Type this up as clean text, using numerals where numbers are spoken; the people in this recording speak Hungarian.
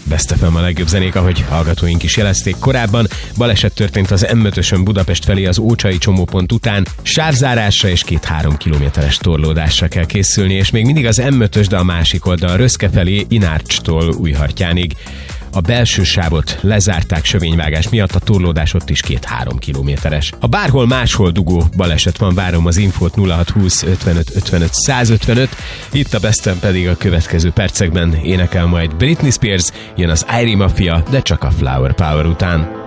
Best FM a legjobb zenék, ahogy hallgatóink is jelezték korábban. Baleset történt az M5-ösön Budapest felé az Ócsai csomópont után. Sávzárásra és 2-3 kilométeres torlódásra kell készülni, és még mindig az M5-ös, de a másik oldal Röszke felé Inárcstól Újhartyánig. A belső sávot lezárták sövényvágás miatt, a torlódás ott is 2-3 kilométeres. Ha bárhol máshol dugó baleset van, várom az infót 0620 55 55 155. Itt a Besten pedig a következő percekben énekel majd Britney Spears, jön az Irie Mafia, de csak a Flower Power után.